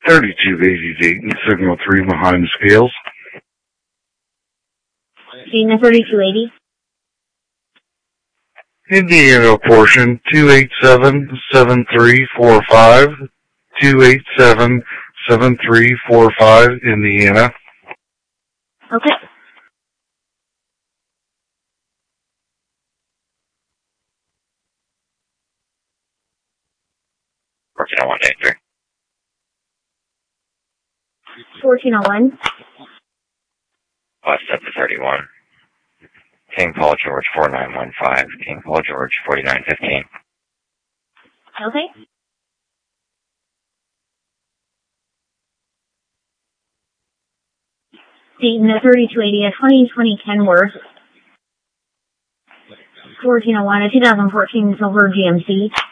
3280 Dayton, signal 3 behind the scales. Dayton 3280. Indiana portion 287-7345. 287-7345, Indiana. Okay. Working on 183. 1401. West up to 31. King Paul George 4915. King Paul George 4915. Okay. Dayton 3280 at 2020 Kenworth. 1401, a 2014 Silver GMC.